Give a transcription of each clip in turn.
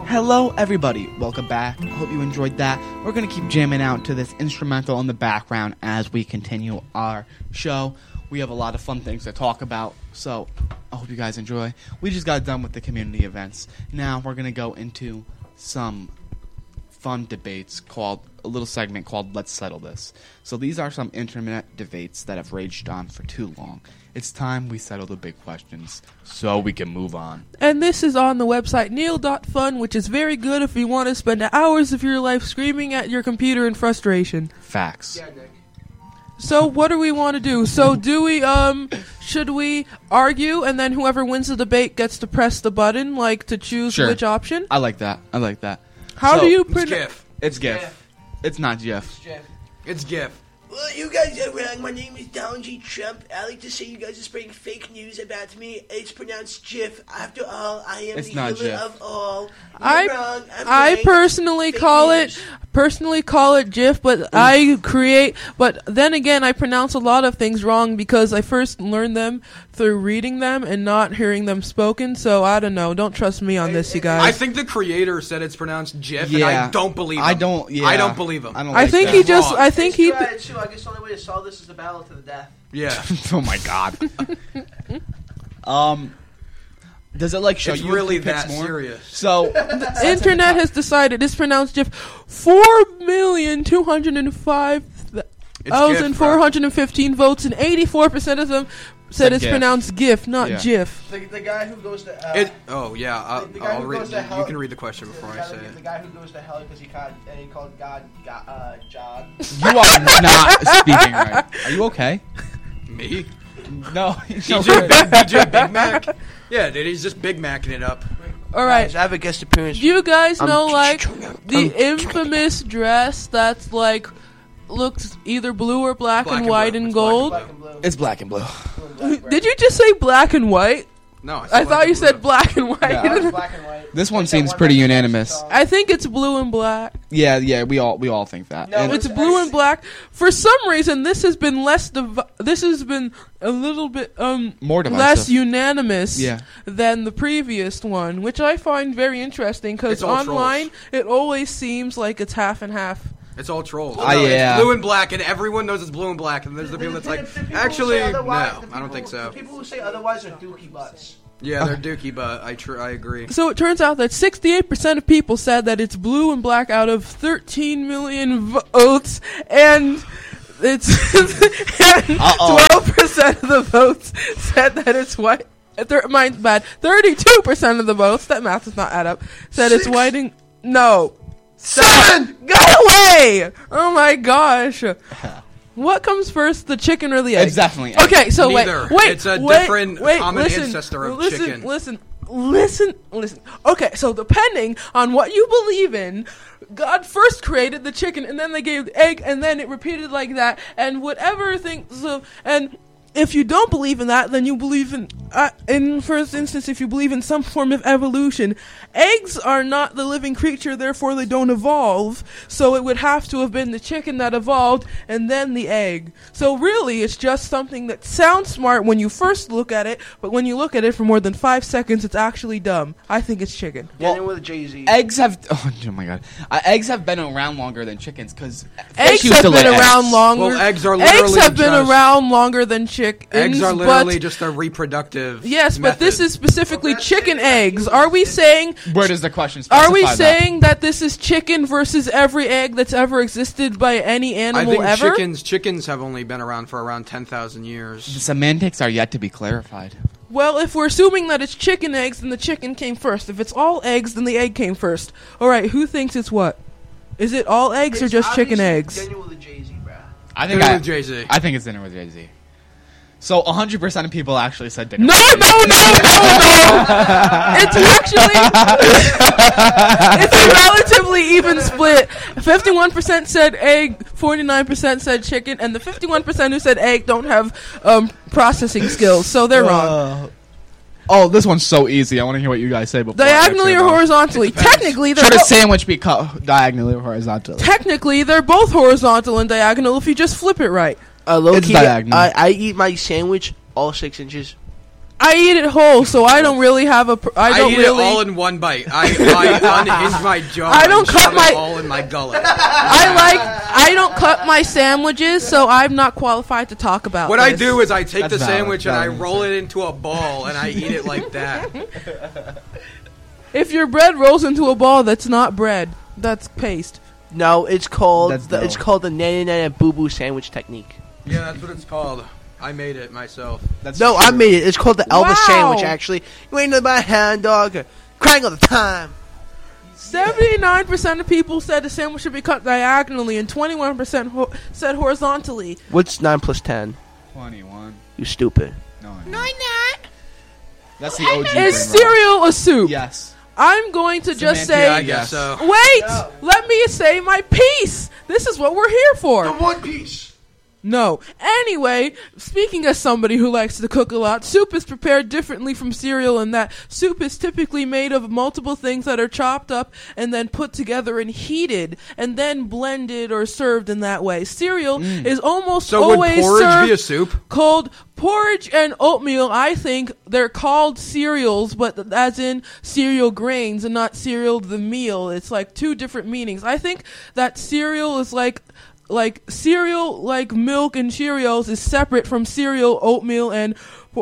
Hello everybody, welcome back. Hope you enjoyed that. We're going to keep jamming out to this instrumental in the background as we continue our show. We have a lot of fun things to talk about, so I hope you guys enjoy. We just got done with the community events. Now we're going to go into some fun debates called a little segment called Let's Settle This. So these are some internet debates that have raged on for too long. It's time we settle the big questions so we can move on. And this is on the website neil.fun, which is very good if you want to spend hours of your life screaming at your computer in frustration. Facts. Yeah, Nick. So what do we want to do? So do we, should we argue and then whoever wins the debate gets to press the button, like to choose Sure. which option? I like that. How So, do you It's pronounce... GIF. It's GIF. GIF. It's not GIF. Jeff. It's GIF. Well, you guys are wrong. My name is Donald J. Trump. I like to say you guys are spreading fake news about me. It's pronounced GIF. After all, I am It's the not healer GIF. of all. You're I wrong. I'm I right. personally Fake call news. it GIF, but but then again, I pronounce a lot of things wrong because I first learned them through reading them and not hearing them spoken, so I don't know. Don't trust me on this, you guys. I think the creator said it's pronounced GIF, and Yeah. I don't believe him. I don't believe him. I think he just, I think he... Try it too. I guess the only way to solve this is the battle to the death. Yeah. Oh my god. Does it like show It's you really who picks that more? serious. So Internet has decided it's pronounced GIF. 4,205,415 votes, and 84% of them said it's GIF. pronounced GIF, not Yeah. GIF. The guy who goes to Oh yeah. the guy I'll who read. goes to hell. You can read the question before I say The it. guy who goes to hell because he called God John. you are not speaking right. Are you okay? Me? No. DJ Big Mac? Yeah, dude, he's just Big Macking it up. All right. Guys, I have a guest appearance. Do you guys I'm know, like, chewing up. the infamous dress that's, like, looks either blue or black and white and It's gold? black and blue. Black and blue. It's black and blue. Blue and black, Did you just say black and white? No, I thought you said black and white. Yeah. It's black and white. This one Like that seems one pretty Michael Jackson unanimous. song. I think it's blue and black. Yeah, we all think that. No, And It's blue and black. For some reason, this has been this has been a little bit more divisive. less unanimous Yeah. than the previous one, which I find very interesting because It's all online it always seems like it's half and half. It's all trolls. Ah, yeah. It's blue and black, and everyone knows it's blue and black, and there's the people that's like, The people who actually, say no, otherwise- the I don't people- think so. The people who say otherwise are dookie butts. Yeah, they're dookie, but I agree. So it turns out that 68% of people said that it's blue and black out of 13 million votes, and it's and 12% of the votes said that it's white. Mine's bad. 32% of the votes, that math does not add up, said it's white and... No. 7! Go away! Oh my gosh. What comes first, the chicken or the egg? It's definitely egg. Okay, so Neither. wait. It's a different common listen, ancestor of listen, chicken. Listen. Okay, so depending on what you believe in, God first created the chicken, and then they gave the egg, and then it repeated like that, and whatever thing. So, and if you don't believe in that, then you believe in first instance, if you believe in some form of evolution, eggs are not the living creature, therefore they don't evolve. So it would have to have been the chicken that evolved, and then the egg. So really, it's just something that sounds smart when you first look at it, but when you look at it for more than 5 seconds, it's actually dumb. I think it's chicken. Well, Getting with Jay-Z. eggs have oh my god. Eggs have been around longer than chickens because Eggs have been around longer. Well, eggs are literally Eggs have been just- around longer than chickens. Eggs are but- literally just a reproductive Yes, but this method. is specifically Well, chicken that's eggs. chicken. Are we saying? Where does the question specify Are we that? saying that this is chicken versus every egg that's ever existed by any I animal think ever? chickens have only been around for around 10,000 years. The semantics are yet to be clarified. Well, if we're assuming that it's chicken eggs, then the chicken came first. If it's all eggs, then the egg came first. All right, who thinks it's what? Is it all eggs or It's just chicken obviously eggs? Getting with Jay-Z, bro. I think Dinner with Jay-Z. I think it's dinner with Jay-Z. So 100% of people actually said dinner. No! It's actually it's a relatively even split. 51% said egg, 49% said chicken, and the 51% who said egg don't have processing skills, so they're wrong. Oh, this one's so easy. I want to hear what you guys say before. Diagonally or horizontally? Technically, they're Should a both, sandwich be cut diagonally or horizontally? technically they're both horizontal and diagonal if you just flip it right. Low It's key, diagonal. I eat my sandwich all 6 inches. I eat it whole, so I don't really have a. I eat it all in one bite. I unhinge my jaw. I don't and cut shove my- it all in my gullet. I don't cut my sandwiches, so I'm not qualified to talk about What this. I do is I take That's the valid. sandwich and I Valid. roll it into a ball and I eat it like that. If your bread rolls into a ball, that's not bread. That's paste. No, it's called That's it's dough. called the Nana Nana Boo Boo sandwich technique. Yeah, that's what it's called. I made it myself. That's No, I true. made it. It's called the Elvis Wow. sandwich. Actually, you ain't nothing but a hound dog crying all the time. 79% of people said the sandwich should be cut diagonally, and 21% said horizontally. What's 9 plus 10? 21. You stupid. No, that's the OG. Is brain rot. cereal a soup? Yes. I'm going to just Samantha, say. I guess so. Wait! Let me say my piece! This is what we're here for. One Piece. No. Anyway, speaking as somebody who likes to cook a lot, soup is prepared differently from cereal in that soup is typically made of multiple things that are chopped up and then put together and heated and then blended or served in that way. Cereal is almost So would always porridge served be a soup? cold. Porridge and oatmeal, I think they're called cereals, but as in cereal grains and not cereal the meal. It's like two different meanings. I think that cereal is like cereal, like milk and Cheerios, is separate from cereal, oatmeal, and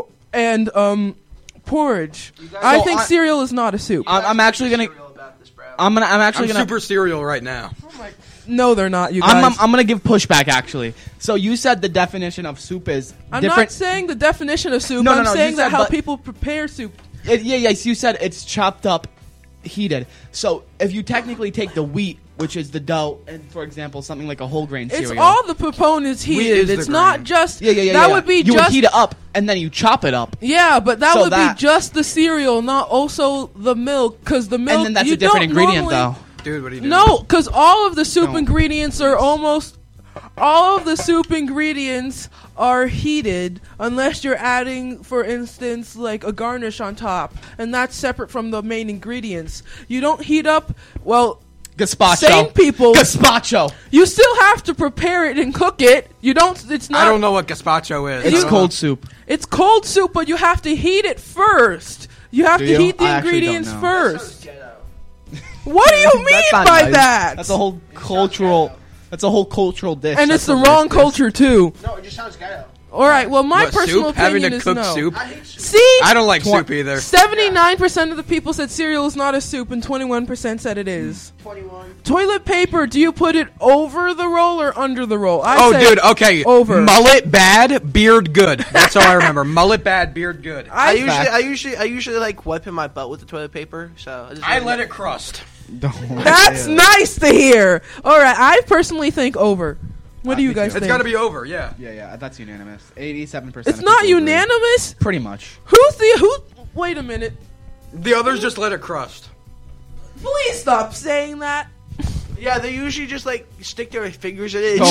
porridge. I So think I- cereal is not a soup. I'm actually gonna. I'm actually I'm gonna. super cereal right now. No, they're not. You guys. I'm gonna give pushback actually. So you said the definition of soup is I'm different. not saying the definition of soup. No, no, I'm no, saying you that said, how but- people prepare soup. Yes, you said it's chopped up, heated. So if you technically take the wheat, which is the dough, and for example something like a whole grain It's cereal. all the proponents Wheat heated. is the It's not grain. just Yeah. That would be you just would heat it up and then you chop it up, Yeah, but that So would that- be just the cereal, not also the milk, because the milk. and then that's you a different don't ingredient normally- Dude, what are you doing? No, because all of the soup No. ingredients are almost. All of the soup ingredients are heated, unless you're adding, for instance, like a garnish on top, and that's separate from the main ingredients. You don't heat up. Well, Gazpacho. sane people. Gazpacho. You still have to prepare it and cook it. You don't. It's not. I don't know what gazpacho is. It's You- cold soup. It's cold soup, but you have to heat it first. You have Do to you? heat the I actually ingredients don't know. first. What do you mean That's not by nice. that? That's a whole cultural. That's a whole cultural dish. And That's it's the what wrong this is. culture too. No, it just sounds ghetto. All right. Well, my What, personal soup? Having opinion to is cook no. soup? I hate soup. See, I don't like soup either. 79% of the people said cereal is not a soup, and 21% said it is. 21. Toilet paper. Do you put it over the roll or under the roll? I Oh, say dude, okay. over. Mullet bad, beard good. That's all I remember. Mullet bad, beard good. I fact. usually like wiping my butt with the toilet paper. So I let it crust. That's nice to hear. All right. I personally think over. What do you guys It's think? got to be over, yeah. Yeah, that's unanimous. 87%. It's not unanimous. Pretty much. Who? Wait a minute. The others just let it crust. Please stop saying that. Yeah, they usually just like stick their fingers in it. Oh,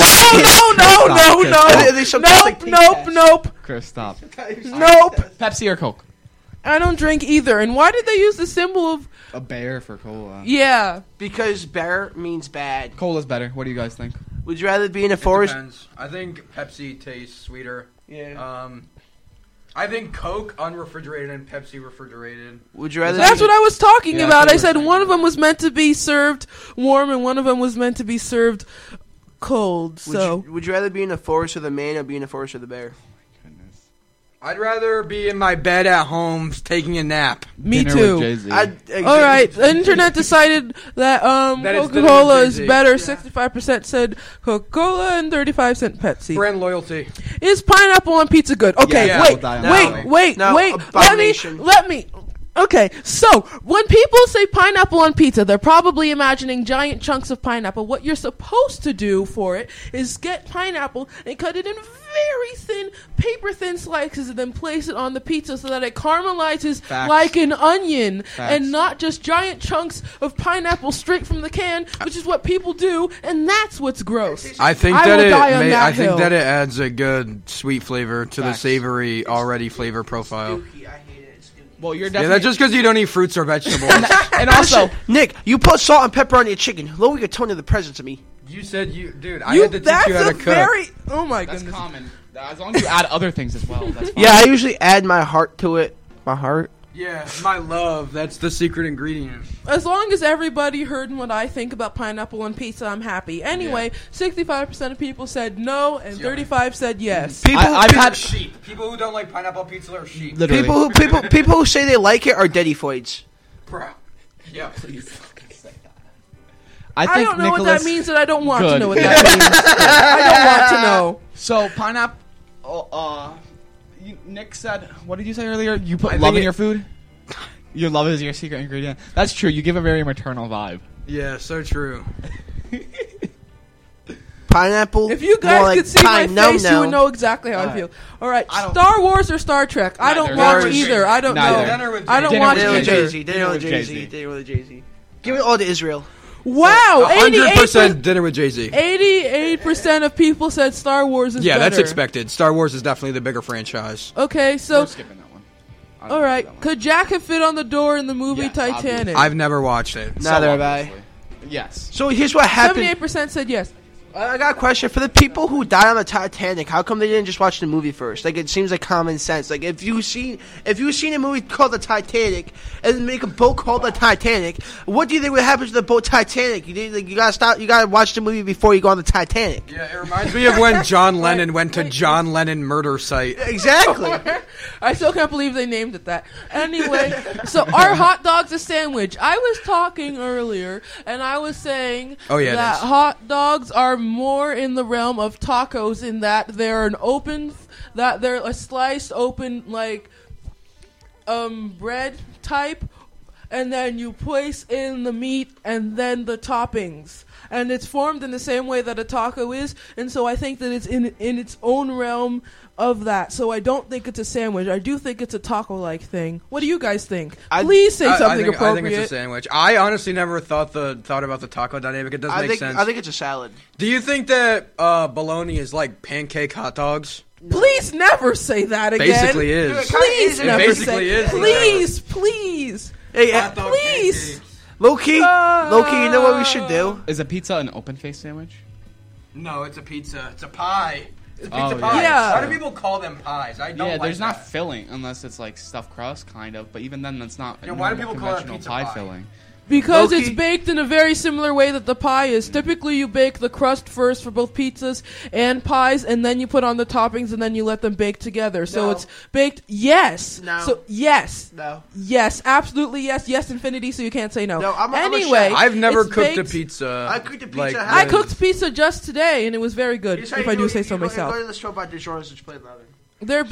They sometimes, like, taste test. Nope. Chris, stop. Pepsi or Coke? I don't drink either. And why did they use the symbol of? A bear for cola. Yeah. Because bear means bad. Cola's better. What do you guys think? Would you rather be in a forest? Depends. I think Pepsi tastes sweeter. Yeah. I think Coke unrefrigerated and Pepsi refrigerated. Would you rather? That's what I was talking Yeah, about. that's I what said one of them was meant to be served warm and one of them was meant to be served cold. So Would you rather be in a forest with a man or be in a forest with a bear? Goodness. I'd rather be in my bed at home taking a nap. me Dinner too. with Jay-Z. All right, the internet decided that That it's Coca-Cola is Jay-Z. better. 65% said Coca-Cola and 35% said Pepsi. Brand loyalty. Is pineapple on pizza good? Okay, Yeah, wait, we'll die on that wait, one. wait, No, wait. abomination. Let me. Okay, so when people say pineapple on pizza, they're probably imagining giant chunks of pineapple. What you're supposed to do for it is get pineapple and cut it in very thin, paper-thin slices and then place it on the pizza so that it caramelizes Facts. like an onion Facts. and not just giant chunks of pineapple straight from the can, which is what people do, and that's what's gross. I think I that will it. die on that I think hill. that it adds a good sweet flavor to Facts. the savory already flavor profile. I hate it. It's stupid. Well, you're Yeah, definitely. that's just because you don't eat fruits or vegetables. and also, Nick, you put salt and pepper on your chicken. Lower your tone to the presence of me. You said dude. I You- had to teach that's you how a to cook. very. Oh my that's goodness. common. As long as you add other things as well. That's fine. Yeah, I usually add my heart to it. My heart. Yeah, my love. That's the secret ingredient. As long as everybody heard what I think about pineapple on pizza, I'm happy. Anyway, 65% of people said no, and 35 said yes. I've had sheep. People who don't like pineapple pizza are sheep. literally. People who say they like it are daddyfoids. Bro. Yeah. Please fucking say that. I don't know what that means, and I don't want to Good. know what that means. I don't want to know. So pineapple. Nick said, what did you say earlier? You put I love think in your food? Your love is your secret ingredient. That's true. You give a very maternal vibe. Yeah, so true. Pineapple. If you guys more like could see my face, you would no. know exactly how I feel. All right, I don't- Star Wars or Star Trek? I don't Neither. watch Neither. either. I don't Neither. know. Dinner with I don't Jay-Z. watch Dinner with either. Jay-Z. Dinner with Jay-Z. Dinner with Jay-Z. Give it all to Israel. Wow, 100% dinner with Jay-Z. 88% of people said Star Wars is Yeah, better. that's expected. Star Wars is definitely the bigger franchise. Okay, so We're skipping that one. I don't all know right, that one. could Jack have fit on the door in the movie Yes, Titanic? I've never watched it. Neither have I. obviously. Yes. So here's what happened. 78% said yes. I got a question for the people who died on the Titanic. How come they didn't just watch the movie first? Like, it seems like common sense. Like, if you've seen a movie called the Titanic and then make a boat called the Titanic, what do you think would happen to the boat Titanic? You gotta stop. You gotta watch the movie before you go on the Titanic. Yeah, it reminds me of when John Lennon went to John Lennon murder site. Exactly. I still can't believe they named it that. Anyway, so are hot dogs a sandwich? I was talking earlier, and I was saying Oh, yeah, it that is. hot dogs are more in the realm of tacos in that they're they're a sliced open like bread type, and then you place in the meat and then the toppings. And it's formed in the same way that a taco is, and so I think that it's in its own realm of that. So I don't think it's a sandwich. I do think it's a taco-like thing. What do you guys think? Please say something I appropriate. think it's a sandwich. I honestly never thought about the taco dynamic. It does make sense. I think it's a salad. Do you think that bologna is like pancake hot dogs? Please never say that again. Basically is. Please It never basically say. is. Please. Hey, Hot dog Please. pancakes. Low-key, you know what we should do? Is a pizza an open-faced sandwich? No, it's a pizza. It's a pie. It's a Oh, pizza pie. yeah. Why do people call them pies? I don't Yeah, like there's not that. filling unless it's like stuffed crust, kind of. But even then, that's not. Yeah, why do normal people call it a conventional pizza pie pie? filling? Because Low-key. it's baked in a very similar way that the pie is. Typically, you bake the crust first for both pizzas and pies, and then you put on the toppings, and then you let them bake together. So No. it's baked. Yes. No. So yes. No. Yes. Absolutely yes. Yes, infinity. So you can't say no. No, I'm a anyway, chef. I've never it's cooked a baked- pizza. I cooked a pizza. like I I this. cooked pizza just today, and it was very good. Here's how If you I do say it. so You myself. Go to the store, buy DiGiorno's, and just put it in the oven. They're